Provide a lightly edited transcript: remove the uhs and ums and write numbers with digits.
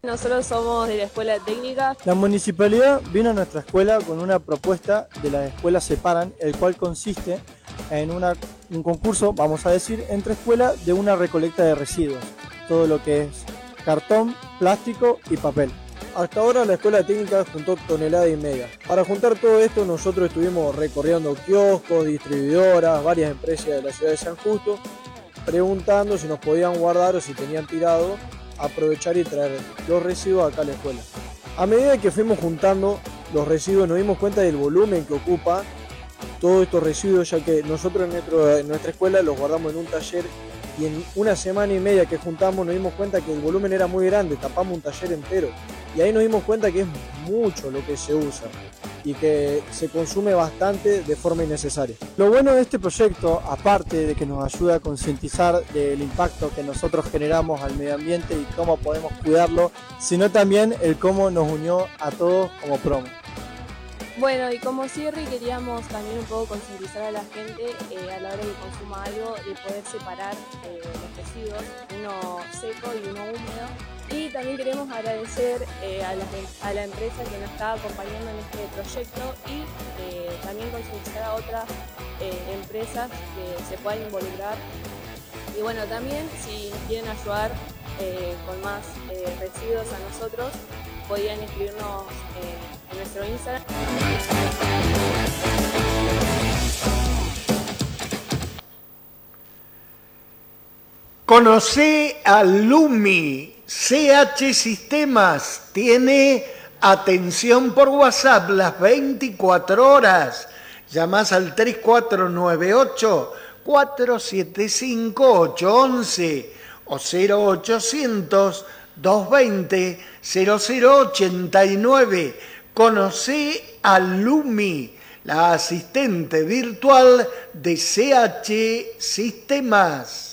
Nosotros somos de la escuela técnica. La municipalidad vino a nuestra escuela con una propuesta de las escuelas separan, el cual consiste en un concurso, vamos a decir, entre escuelas de una recolecta de residuos, todo lo que es cartón, plástico y papel. Hasta ahora la escuela técnica juntó 1,5 toneladas. Para juntar todo esto nosotros estuvimos recorriendo kioscos, distribuidoras, varias empresas de la ciudad de San Justo, preguntando si nos podían guardar o si tenían tirado, aprovechar y traer los residuos acá a la escuela. A medida que fuimos juntando los residuos nos dimos cuenta del volumen que ocupa todos estos residuos, ya que nosotros en nuestra escuela los guardamos en un taller y en una semana y media que juntamos nos dimos cuenta que el volumen era muy grande, tapamos un taller entero y ahí nos dimos cuenta que es mucho lo que se usa y que se consume bastante de forma innecesaria. Lo bueno de este proyecto, aparte de que nos ayuda a concientizar del impacto que nosotros generamos al medio ambiente y cómo podemos cuidarlo, sino también el cómo nos unió a todos como promo. Bueno, y como cierre queríamos también un poco concientizar a la gente a la hora que consuma algo de poder separar los residuos, uno seco y uno húmedo. Y también queremos agradecer a la empresa que nos está acompañando en este proyecto y también concientizar a otras empresas que se puedan involucrar. Y bueno, también si nos quieren ayudar con más residuos a nosotros, podían inscribirnos en nuestro Instagram. Conoce a Lumi. CH Sistemas tiene atención por WhatsApp las 24 horas. Llamás al 3498-475-811 o 0800-220-0089. Conoce a Lumi, la asistente virtual de CH Sistemas.